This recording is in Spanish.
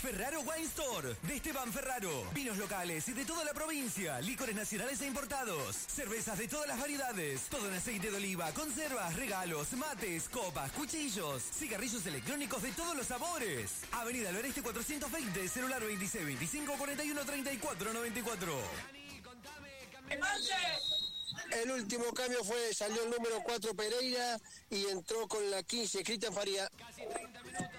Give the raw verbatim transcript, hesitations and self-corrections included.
Ferraro Wine Store, de Esteban Ferraro. Vinos locales y de toda la provincia, licores nacionales e importados, cervezas de todas las variedades, todo en aceite de oliva, conservas, regalos, mates, copas, cuchillos, cigarrillos electrónicos de todos los sabores. Avenida El Oeste cuatrocientos veinte, celular veintiséis veinticinco cuarenta y uno treinta y cuatro noventa y cuatro. El último cambio fue, salió el número cuatro Pereira y entró con la quince Cristian Faría. Casi treinta minutos.